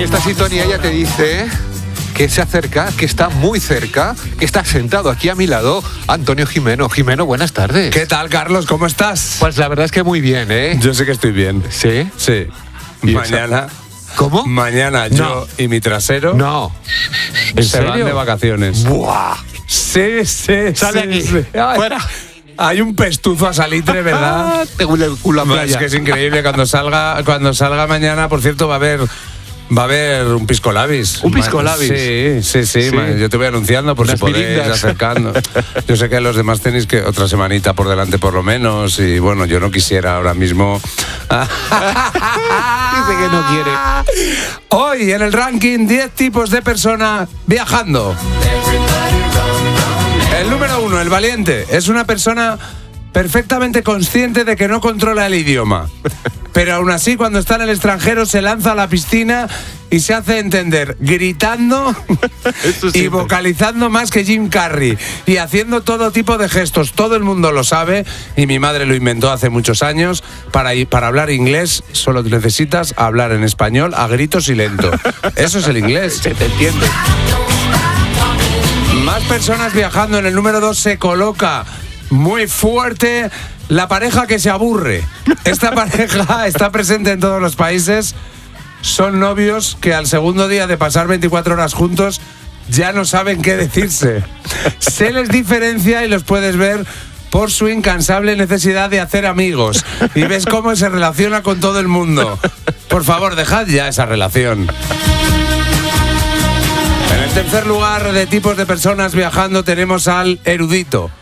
esta sintonía ya te dice que se acerca, que está muy cerca, que está sentado aquí a mi lado, Antonio Gimeno. Gimeno, buenas tardes. ¿Qué tal, Carlos? ¿Cómo estás? Pues la verdad es que muy bien, ¿eh? Yo sé que estoy bien. ¿Sí? Sí. ¿Y Mañana. ¿Cómo? Mañana yo y mi trasero No. ¿En se serio? van de vacaciones. ¡Buah! Sí. Sale aquí. Ay, Fuera. hay un pestuzo a salitre, ¿verdad? Te huele el culo a playa. Es que es increíble. Cuando salga mañana, por cierto, va a haber un pisco labis. ¿Un pisco labis? Sí. Yo te voy anunciando por Unas si podéis mirindas. acercando. Yo sé que los demás tenéis que otra semanita por delante por lo menos. Y bueno, yo no quisiera ahora mismo. Dice que no quiere. Hoy en el ranking 10 tipos de persona viajando. El número 1, el valiente, es una persona perfectamente consciente de que no controla el idioma. Pero aún así, cuando está en el extranjero, se lanza a la piscina y se hace entender gritando y vocalizando más que Jim Carrey y haciendo todo tipo de gestos. Todo el mundo lo sabe y mi madre lo inventó hace muchos años. Para hablar inglés solo necesitas hablar en español a gritos y lento. Eso es el inglés. Se te entiende. Más personas viajando. En el número 2 se coloca muy fuerte la pareja que se aburre. Esta pareja está presente en todos los países. Son novios que al segundo día de pasar 24 horas juntos ya no saben qué decirse. Se les diferencia y los puedes ver por su incansable necesidad de hacer amigos. Y ves cómo se relaciona con todo el mundo. Por favor, dejad ya esa relación. En el tercer lugar de tipos de personas viajando tenemos al erudito.